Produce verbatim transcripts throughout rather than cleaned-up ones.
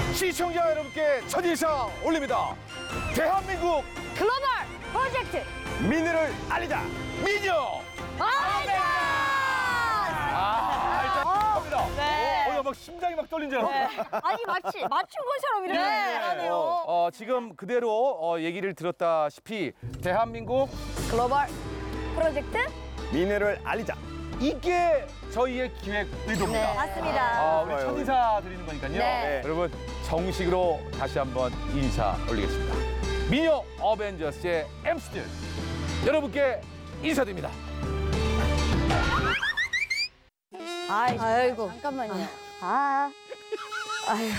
시청자 여러분께 첫인사 올립니다. 대한민국 글로벌 프로젝트 미녀를 알리자. 미녀 어벤져스! 아, 일단 갑니다. 네. 어, 막 심장이 막 떨린 줄 알았어. 네. 아니 마치 맞춘 것처럼 이렇게 하네요. 어, 어, 지금 그대로 어, 얘기를 들었다시피 대한민국 글로벌 프로젝트 미녀를 알리자. 이게 저희의 기획 의도입니다. 네, 맞습니다. 아, 우리 좋아요. 첫인사 드리는 거니까요. 네. 여러분 정식으로 다시 한번 인사 올리겠습니다. 미녀 어벤져스의 엠씨들 여러분께 인사드립니다. 아이, 아이고 잠깐만요. 아, 아유.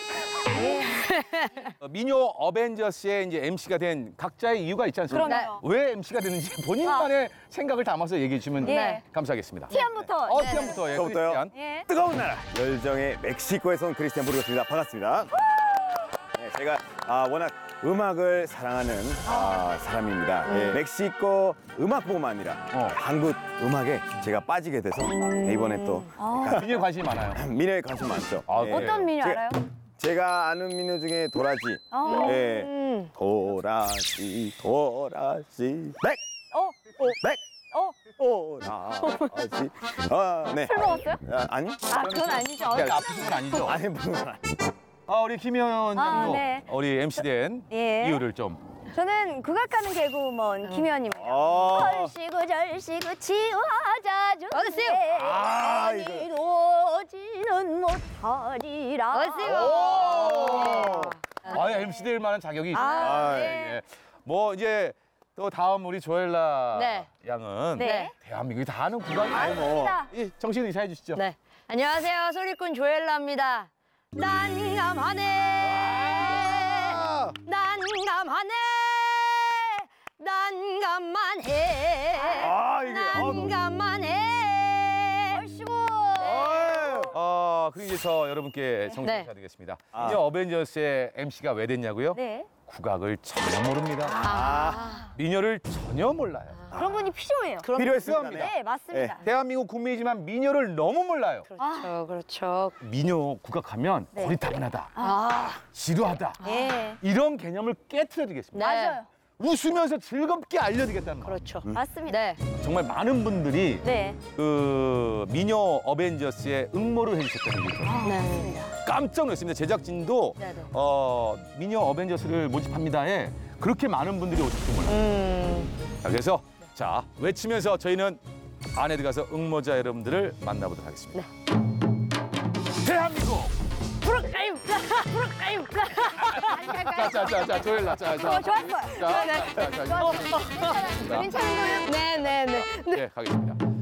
어, 미녀 어벤져스의 이제 엠씨가 된 각자의 이유가 있지 않습니까? 그럼요. 왜 엠씨가 되는지 본인만의 생각을 담아서 얘기해 주시면 예. 감사하겠습니다. 티안부터. 어, 네, 티안부터 예, 저부터요? 크리스티안. 예. 뜨거운 나라 열정의 멕시코에서 온 크리스티안 부르겠습니다. 반갑습니다. 네, 제가 아, 워낙 음악을 사랑하는 아, 사람입니다. 예, 멕시코 음악뿐만 아니라 어. 한국 음악에 제가 빠지게 돼서 이번에 또 약간 미녀에 관심이 많아요. 미녀에 관심 많죠. 아, 예. 어떤 미녀 제가- 알아요? 제가 아는 미녀 중에 도라지. 어. 예. 음. 도라지, 도라지, 백, 어, 백, 어, 도라지. 아, 네. 술 먹었어요? 아, 아니? 아, 그건 아니죠. 그게 아프신 건 아니죠? 아니, 무슨 말. 아, 우리 김희연 아, 양도 네. 우리 엠씨 된 예. 이유를 좀. 저는 국악가는 개그우먼 김희연입니다. 아, 헐시고 절시고 치와자주 어서오세요. 아, 이거. 이루어지는 못하리라. 오. 아, 엠씨 될 만한 자격이 있습니다. 아, 네. 예. 뭐 이제 또 다음 우리 조엘라 네. 양은 네. 대한민국이 다 아는 국악이 아니, 뭐. 이 정식 인사해 주시죠. 네. 안녕하세요. 소리꾼 조엘라입니다. 난감하네. 난감하네. 난감만해. 아, 이게. 아, 너무- 난감만해. 얼씨구. 아유. 어, 그리고 이제 저 여러분께 정식 네. 인사드리겠습니다. 아. 이제 어벤져스의 엠씨가 왜 됐냐고요? 네. 국악을 전혀 모릅니다. 아, 미녀를 전혀 몰라요. 그런 분이 필요해요. 그럼 필요했습니다. 필요합니다. 네, 맞습니다. 대한민국 국민이지만 미녀를 너무 몰라요. 그렇죠. 그렇죠. 미녀 국악하면 네. 고리타분하다, 아. 지루하다 예. 이런 개념을 깨트려드리겠습니다. 네. 맞아요. 웃으면서 즐겁게 알려드리겠다는 말. 그렇죠. 맞습니다. 네. 정말 많은 분들이 네. 그 미녀 어벤져스에 응모를 해주셨다는 얘기죠. 네. 깜짝 놀랐습니다. 제작진도 네, 네. 어, 미녀 어벤져스를 모집합니다에 그렇게 많은 분들이 오실 줄 몰라요. 음. 자, 그래서 자 외치면서 저희는 안에 들어가서 응모자 여러분들을 만나보도록 하겠습니다. 대한민국 부르까임. 부르까임. 자자자자 조엘라 자자 어, 좋았어요. 자, 자, 자, 자, 자, 괜찮은 거예요? 네, 네, 네. 네, 가겠습니다.